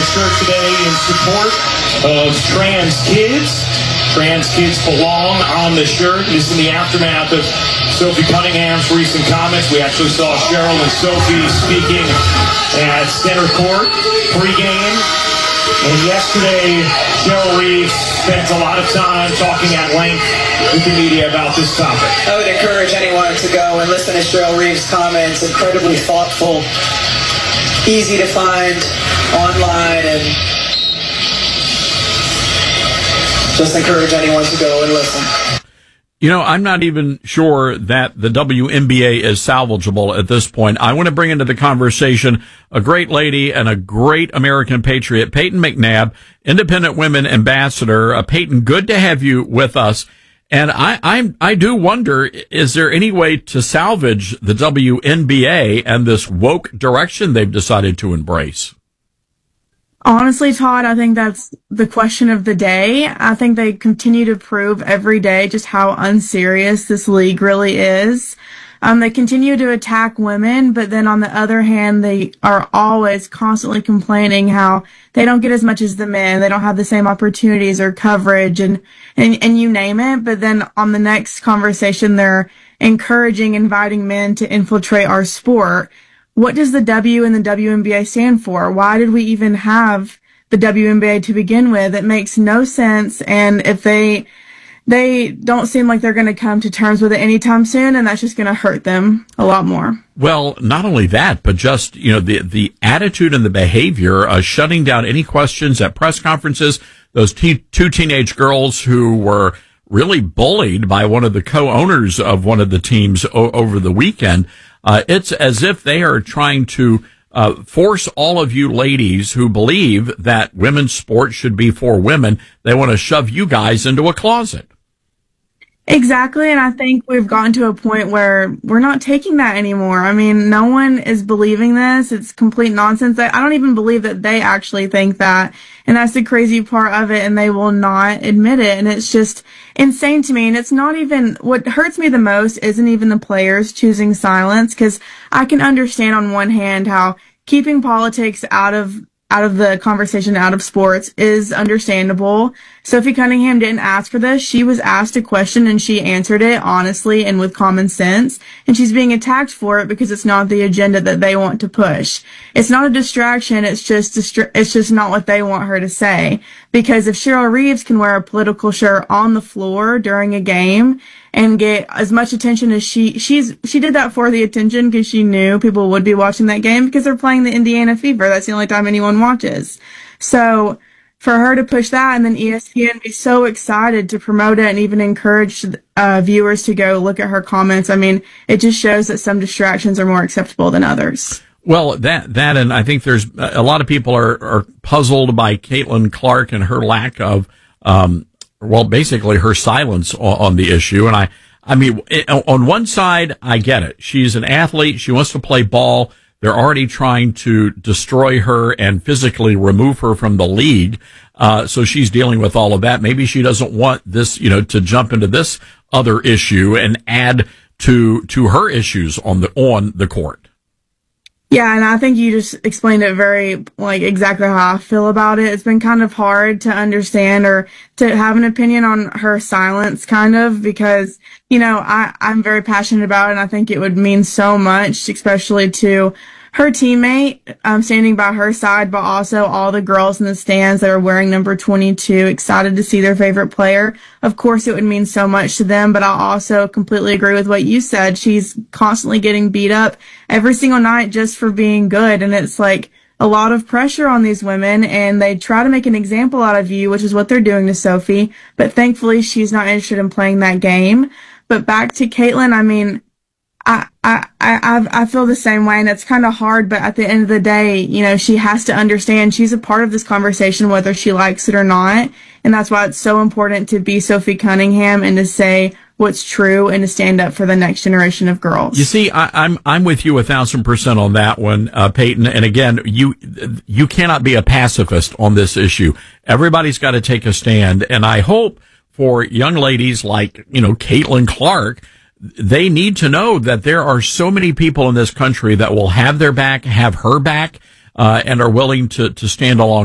shirt today in support of trans kids. Trans kids belong on the shirt. This is in the aftermath of Sophie Cunningham's recent comments. We actually saw Cheryl and Sophie speaking at center court pregame. And yesterday, Cheryl Reeves spent a lot of time talking at length with the media about this topic. I would encourage anyone to go and listen to Cheryl Reeves' comments. Incredibly thoughtful, easy to find online, and just encourage anyone to go and listen. You know, I'm not even sure that the WNBA is salvageable at this point. I want to bring into the conversation a great lady and a great American patriot, Peyton McNabb, Independent Women Ambassador. Peyton, good to have you with us. And I do wonder, is there any way to salvage the WNBA and this woke direction they've decided to embrace? Honestly, Todd, I think that's the question of the day. I think they continue to prove every day just how unserious this league really is. They continue to attack women, but then on the other hand, they are always constantly complaining how they don't get as much as the men. They don't have the same opportunities or coverage and you name it. But then on the next conversation, they're inviting men to infiltrate our sport. What does the W in the WNBA stand for? Why did we even have the WNBA to begin with? It makes no sense. And if they don't seem like they're going to come to terms with it anytime soon, and that's just going to hurt them a lot more. Well, not only that, but just, you know, the attitude and the behavior, shutting down any questions at press conferences. Those two teenage girls who were really bullied by one of the co-owners of one of the teams over the weekend. It's as if they are trying to force all of you ladies who believe that women's sports should be for women. They want to shove you guys into a closet. Exactly, and I think we've gotten to a point where we're not taking that anymore. I mean, no one is believing this. It's complete nonsense. I don't even believe that they actually think that, and that's the crazy part of it, and they will not admit it, and it's just insane to me. And it's not even, what hurts me the most isn't even the players choosing silence, because I can understand on one hand how keeping politics out of the conversation, out of sports, is understandable. Sophie Cunningham didn't ask for this. She was asked a question and she answered it honestly and with common sense. And she's being attacked for it because it's not the agenda that they want to push. It's not a distraction. It's just not what they want her to say. Because if Cheryl Reeves can wear a political shirt on the floor during a game and get as much attention as she did that for the attention because she knew people would be watching that game because they're playing the Indiana Fever. That's the only time anyone watches. So for her to push that and then ESPN be so excited to promote it and even encourage viewers to go look at her comments, I mean, it just shows that some distractions are more acceptable than others. Well, that, and I think there's a lot of people are puzzled by Caitlin Clark and her lack of, basically her silence on the issue. And I mean, on one side, I get it. She's an athlete. She wants to play ball. They're already trying to destroy her and physically remove her from the league. So she's dealing with all of that. Maybe she doesn't want this, to jump into this other issue and add to her issues on the court. Yeah, and I think you just explained it very, exactly how I feel about it. It's been kind of hard to understand or to have an opinion on her silence, kind of, because, I'm very passionate about it, and I think it would mean so much, especially to her teammate, standing by her side, but also all the girls in the stands that are wearing number 22, excited to see their favorite player. Of course, it would mean so much to them, but I also completely agree with what you said. She's constantly getting beat up every single night just for being good, and it's like a lot of pressure on these women, and they try to make an example out of you, which is what they're doing to Sophie, but thankfully she's not interested in playing that game. But back to Caitlin, I mean, I feel the same way, and it's kind of hard, but at the end of the day, she has to understand she's a part of this conversation, whether she likes it or not. And that's why it's so important to be Sophie Cunningham and to say what's true and to stand up for the next generation of girls. You see, I'm with you 1,000% on that one, Peyton. And again, you cannot be a pacifist on this issue. Everybody's got to take a stand. And I hope for young ladies like, Caitlin Clark, they need to know that there are so many people in this country that will have their back, have her back, and are willing to stand along